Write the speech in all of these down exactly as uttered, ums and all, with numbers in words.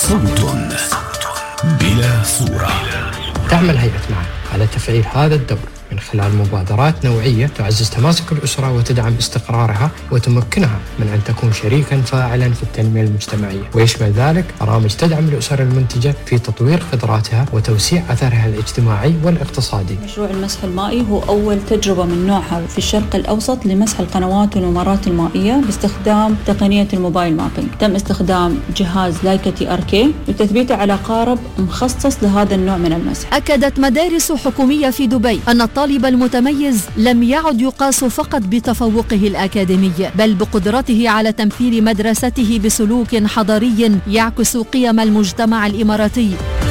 صوت بلا صورة. تعمل هيئة معا على تفعيل هذا الدور من خلال مبادرات نوعية تعزز تماسك الأسرة وتدعم استقرارها وتمكنها من أن تكون شريكا فاعلا في التنمية المجتمعية، ويشمل ذلك برامج تدعم الأسر المنتجة في تطوير قدراتها وتوسيع أثرها الاجتماعي والاقتصادي. مشروع المسح المائي هو أول تجربة من نوعها في الشرق الأوسط لمسح القنوات والممرات المائية باستخدام تقنية الموبايل مابينج. تم استخدام جهاز لايكا تي ار كي وتثبيته على قارب مخصص لهذا النوع من المسح. أكدت مدارس حكومية في دبي أن الطالب المتميز لم يعد يقاس فقط بتفوقه الأكاديمي، بل بقدرته على تمثيل مدرسته بسلوك حضاري يعكس قيم المجتمع الإماراتي.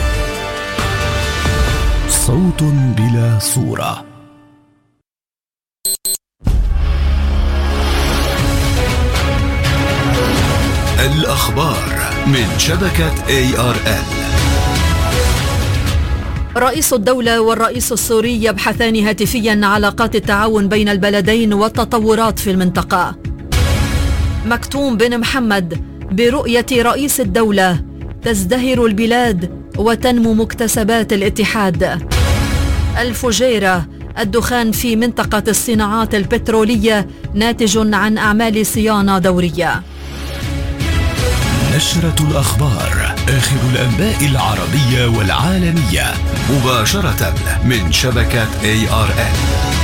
صوت بلا صورة. الأخبار من شبكة إيه آر إل. رئيس الدولة والرئيس السوري يبحثان هاتفيا علاقات التعاون بين البلدين والتطورات في المنطقة. مكتوم بن محمد: برؤية رئيس الدولة تزدهر البلاد وتنمو مكتسبات الاتحاد. الفجيرة: الدخان في منطقة الصناعات البترولية ناتج عن أعمال صيانة دورية. نشرة الأخبار، آخر الأنباء العربية والعالمية مباشرة من شبكة إيه آر إل.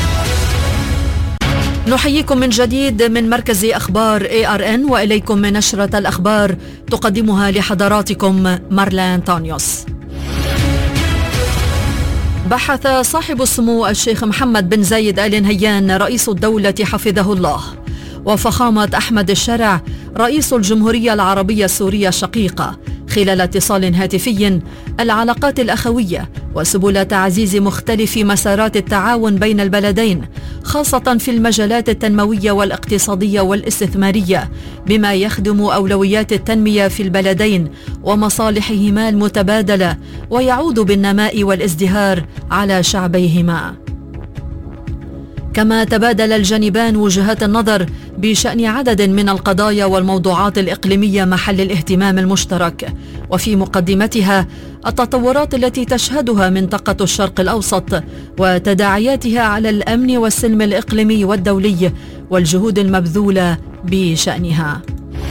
نحييكم من جديد من مركز أخبار إيه آر إن، وإليكم من نشرة الأخبار تقدمها لحضراتكم مارلان تونيوس. بحث صاحب السمو الشيخ محمد بن زايد آل نهيان رئيس الدولة حفظه الله وفخامة أحمد الشرع رئيس الجمهورية العربية السورية الشقيقة خلال اتصال هاتفي العلاقات الأخوية وسبل تعزيز مختلف مسارات التعاون بين البلدين، خاصة في المجالات التنموية والاقتصادية والاستثمارية، بما يخدم أولويات التنمية في البلدين ومصالحهما المتبادلة ويعود بالنماء والازدهار على شعبيهما. كما تبادل الجانبان وجهات النظر بشأن عدد من القضايا والموضوعات الإقليمية محل الاهتمام المشترك، وفي مقدمتها التطورات التي تشهدها منطقة الشرق الأوسط وتداعياتها على الأمن والسلم الإقليمي والدولي والجهود المبذولة بشأنها.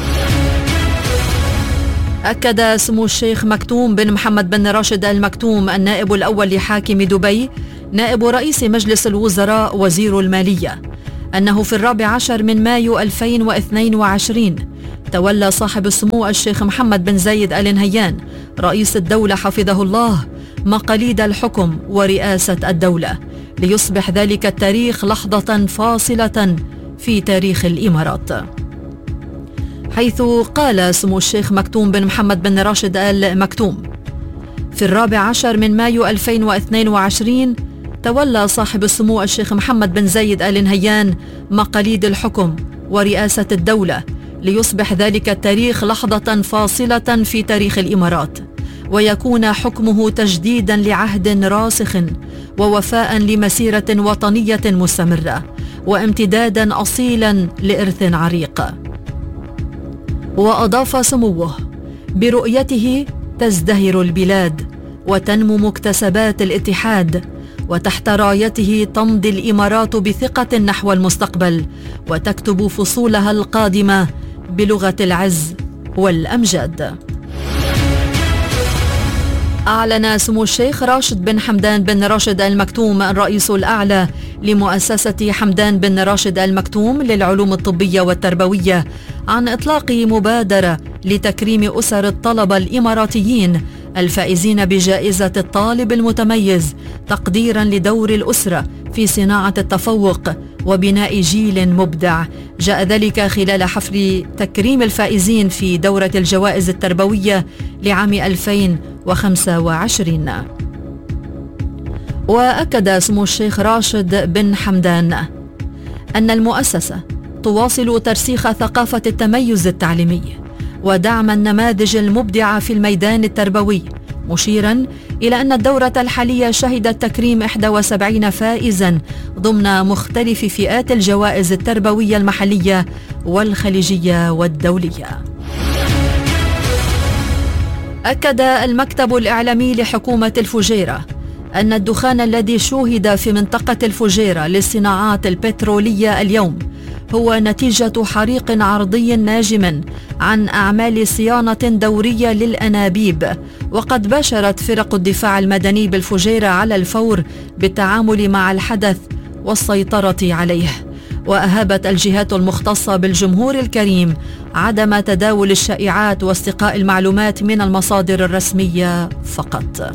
أكد سمو الشيخ مكتوم بن محمد بن راشد آل مكتوم النائب الأول لحاكم دبي نائب رئيس مجلس الوزراء وزير المالية أنه في الرابع عشر من مايو ألفين واثنين وعشرين تولى صاحب السمو الشيخ محمد بن زايد آل نهيان رئيس الدولة حفظه الله مقاليد الحكم ورئاسة الدولة، ليصبح ذلك التاريخ لحظة فاصلة في تاريخ الإمارات. حيث قال سمو الشيخ مكتوم بن محمد بن راشد آل مكتوم: في الرابع عشر من مايو ألفين واثنين وعشرين تولى صاحب السمو الشيخ محمد بن زايد آل نهيان مقاليد الحكم ورئاسة الدولة، ليصبح ذلك التاريخ لحظة فاصلة في تاريخ الإمارات، ويكون حكمه تجديدا لعهد راسخ ووفاء لمسيرة وطنية مستمرة وامتدادا أصيلا لإرث عريق. وأضاف سموه: برؤيته تزدهر البلاد وتنمو مكتسبات الاتحاد، وتحت رايته تمضي الإمارات بثقة نحو المستقبل وتكتب فصولها القادمة بلغة العز والأمجاد. أعلن سمو الشيخ راشد بن حمدان بن راشد آل مكتوم الرئيس الأعلى لمؤسسة حمدان بن راشد آل مكتوم للعلوم الطبية والتربوية عن إطلاق مبادرة لتكريم أسر الطلبة الإماراتيين الفائزين بجائزة الطالب المتميز تقديرا لدور الأسرة في صناعة التفوق وبناء جيل مبدع. جاء ذلك خلال حفل تكريم الفائزين في دورة الجوائز التربوية لعام ألفين وخمسة وعشرين. وأكد سمو الشيخ راشد بن حمدان أن المؤسسة تواصل ترسيخ ثقافة التميز التعليمي ودعم النماذج المبدعة في الميدان التربوي، مشيرا إلى أن الدورة الحالية شهدت تكريم إحدى وسبعين فائزا ضمن مختلف فئات الجوائز التربوية المحلية والخليجية والدولية. أكد المكتب الإعلامي لحكومة الفجيرة أن الدخان الذي شوهد في منطقة الفجيرة للصناعات البترولية اليوم هو نتيجة حريق عرضي ناجم عن أعمال صيانة دورية للأنابيب، وقد باشرت فرق الدفاع المدني بالفجيرة على الفور بالتعامل مع الحدث والسيطرة عليه. وأهابت الجهات المختصة بالجمهور الكريم عدم تداول الشائعات واستقاء المعلومات من المصادر الرسمية فقط.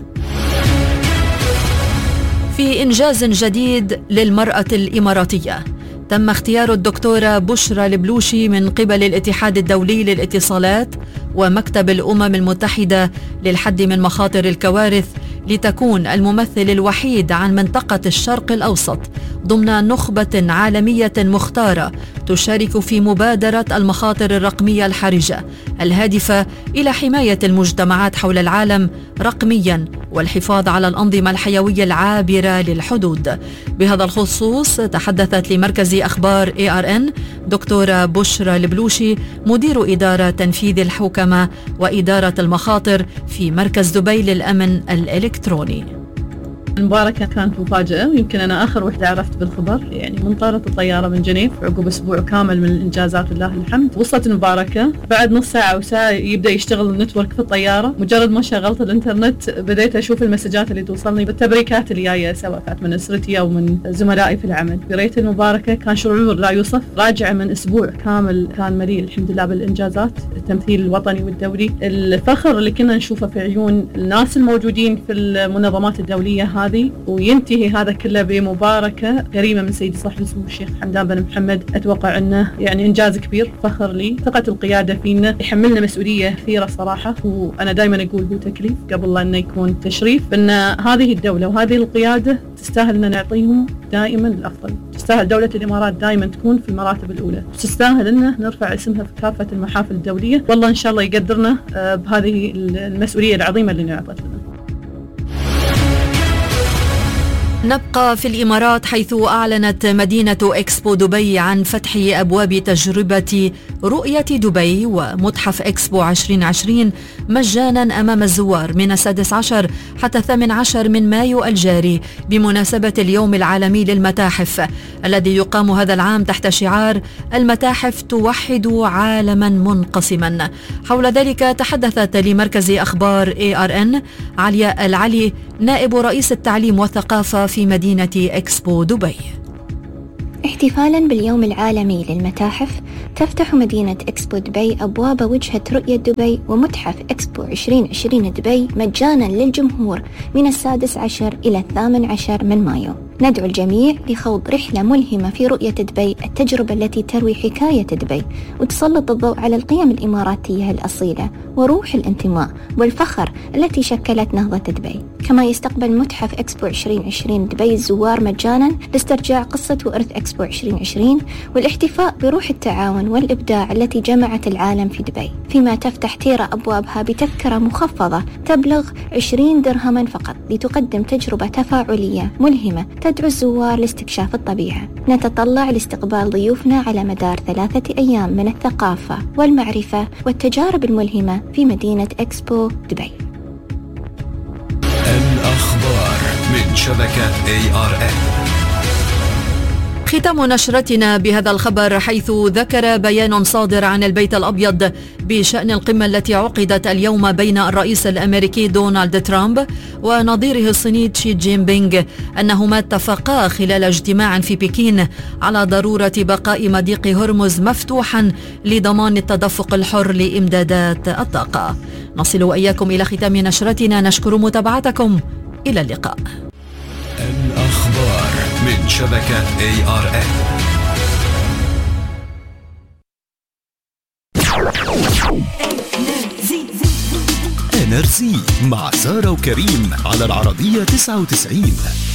في إنجاز جديد للمرأة الإماراتية، تم اختيار الدكتورة بشرى البلوشي من قبل الاتحاد الدولي للاتصالات ومكتب الأمم المتحدة للحد من مخاطر الكوارث لتكون الممثل الوحيد عن منطقة الشرق الأوسط ضمن نخبة عالمية مختارة تشارك في مبادرة المخاطر الرقمية الحرجة الهادفة إلى حماية المجتمعات حول العالم رقمياً والحفاظ على الأنظمة الحيوية العابرة للحدود. بهذا الخصوص تحدثت لمركز أخبار إيه آر إن دكتورة بشرى البلوشي مدير إدارة تنفيذ الحوكمة وإدارة المخاطر في مركز دبي للأمن الإلكتروني. المباركة كانت مفاجأة، ويمكن أنا آخر وحدة عرفت بالخبر، يعني من طارت الطيارة من جنيف عقب أسبوع كامل من الإنجازات لله الحمد. وصلت المباركة بعد نص ساعة أو ساعة يبدأ يشتغل النتورك في الطيارة، مجرد ما شغلت الإنترنت بديت أشوف المسجات اللي توصلني بالتبريكات اللي جاية سواء كانت من أسرتي أو من زملائي في العمل. قريت المباركة كان شعور لا يوصف، راجعة من أسبوع كامل كان مليء الحمد لله بالإنجازات، التمثيل الوطني والدولي، الفخر اللي كنا نشوفه في عيون الناس الموجودين في المنظمات الدولية هذه. وينتهي هذا كله بمباركة كريمة من سيدي صاحب السمو الشيخ حمدان بن محمد. أتوقع أنه يعني إنجاز كبير، فخر لي، ثقة القيادة فينا، يحملنا مسؤولية كثيرة صراحة. وأنا دائما أقول هو تكليف قبل لا أنه يكون تشريف، بأن هذه الدولة وهذه القيادة تستاهل أن نعطيهم دائما الأفضل، تستاهل دولة الإمارات دائما تكون في المراتب الأولى، تستاهل أنه نرفع اسمها في كافة المحافل الدولية. والله إن شاء الله يقدرنا بهذه المسؤولية العظيمة اللي نعطت لنا. نبقى في الإمارات، حيث أعلنت مدينة إكسبو دبي عن فتح أبواب تجربة رؤية دبي ومتحف إكسبو عشرين عشرين مجانا أمام الزوار من السادس عشر حتى الثامن عشر من مايو الجاري بمناسبة اليوم العالمي للمتاحف الذي يقام هذا العام تحت شعار المتاحف توحد عالما منقسما. حول ذلك تحدثت لمركز أخبار إيه آر إن علياء العلي نائب رئيس التعليم والثقافة في مدينة إكسبو دبي. احتفالاً باليوم العالمي للمتاحف، تفتح مدينة إكسبو دبي أبواب وجهة رؤية دبي ومتحف إكسبو عشرين عشرين دبي مجاناً للجمهور من السادس عشر إلى الثامن عشر من مايو. ندعو الجميع لخوض رحلة ملهمة في رؤية دبي، التجربة التي تروي حكاية دبي وتسلط الضوء على القيم الإماراتية الأصيلة وروح الانتماء والفخر التي شكلت نهضة دبي. كما يستقبل متحف إكسبو عشرين عشرين دبي الزوار مجانا لاسترجاع قصة وإرث إكسبو عشرين عشرين والاحتفاء بروح التعاون والإبداع التي جمعت العالم في دبي، فيما تفتح تيرا أبوابها بتذكرة مخفضة تبلغ عشرين درهما فقط لتقدم تجربة تفاعلية ملهمة تدعو الزوار لاستكشاف الطبيعة. نتطلع لاستقبال ضيوفنا على مدار ثلاثة أيام من الثقافة والمعرفة والتجارب الملهمة في مدينة إكسبو دبي. الأخبار من شبكة إيه آر إن. ختام نشرتنا بهذا الخبر، حيث ذكر بيان صادر عن البيت الأبيض بشأن القمة التي عقدت اليوم بين الرئيس الأمريكي دونالد ترامب ونظيره الصيني شي جين بينغ أنهما اتفقا خلال اجتماع في بكين على ضرورة بقاء مضيق هرمز مفتوحا لضمان التدفق الحر لإمدادات الطاقة. نصل وإياكم إلى ختام نشرتنا، نشكر متابعتكم، إلى اللقاء. الأخبار من شبكة إيه آر إن. إنرجي مع سارة وكريم على العربية تسعة وتسعين.